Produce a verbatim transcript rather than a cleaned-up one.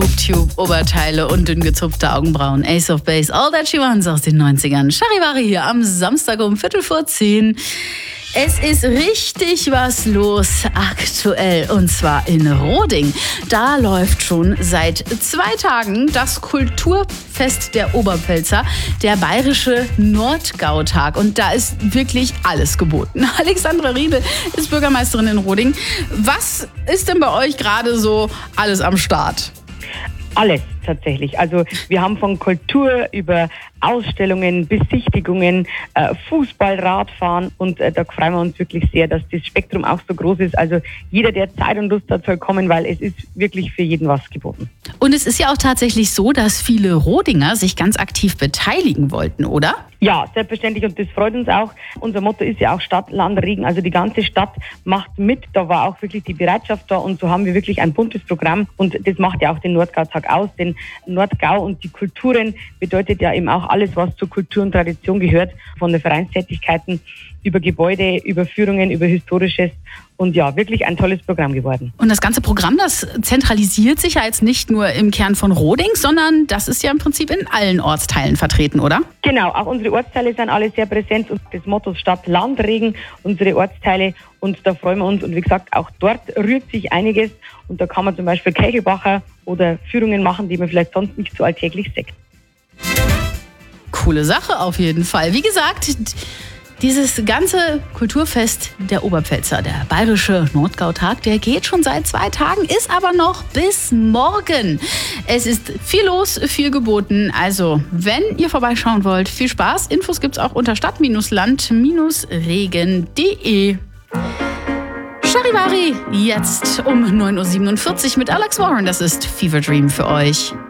Booktube-Oberteile und dünn gezupfte Augenbrauen. Ace of Base, All That She Wants aus den neunzigern. Charivari hier am Samstag um Viertel vor zehn. Es ist richtig was los aktuell, und zwar in Roding. Da läuft schon seit zwei Tagen das Kulturfest der Oberpfälzer, der Bayerische Nordgautag. Und da ist wirklich alles geboten. Alexandra Riedel ist Bürgermeisterin in Roding. Was ist denn bei euch gerade so alles am Start? Alles tatsächlich. Also wir haben von Kultur über Ausstellungen, Besichtigungen, äh, Fußball, Radfahren, und äh, da freuen wir uns wirklich sehr, dass das Spektrum auch so groß ist. Also jeder, der Zeit und Lust hat, soll kommen, weil es ist wirklich für jeden was geboten. Und es ist ja auch tatsächlich so, dass viele Rodinger sich ganz aktiv beteiligen wollten, oder? Ja, selbstverständlich, und das freut uns auch. Unser Motto ist ja auch Stadt, Land, Regen. Also die ganze Stadt macht mit. Da war auch wirklich die Bereitschaft da, und so haben wir wirklich ein buntes Programm, und das macht ja auch den Nordgautag aus. Denn Nordgau und die Kulturen bedeutet ja eben auch alles, was zur Kultur und Tradition gehört, von den Vereinstätigkeiten über Gebäude, über Führungen, über Historisches, und ja, wirklich ein tolles Programm geworden. Und das ganze Programm, das zentralisiert sich ja jetzt nicht nur im Kern von Roding, sondern das ist ja im Prinzip in allen Ortsteilen vertreten, oder? Genau, auch unsere Ortsteile sind alle sehr präsent, und das Motto Stadt, Land, Regen, unsere Ortsteile, und da freuen wir uns. Und wie gesagt, auch dort rührt sich einiges, und da kann man zum Beispiel Kegelbacher oder Führungen machen, die man vielleicht sonst nicht so alltäglich sieht. Coole Sache auf jeden Fall. Wie gesagt, dieses ganze Kulturfest der Oberpfälzer, der Bayerische Nordgautag, der geht schon seit zwei Tagen, ist aber noch bis morgen. Es ist viel los, viel geboten. Also, wenn ihr vorbeischauen wollt, viel Spaß. Infos gibt's auch unter stadt land regen punkt de. Charivari, jetzt um neun Uhr siebenundvierzig mit Alex Warren. Das ist Fever Dream für euch.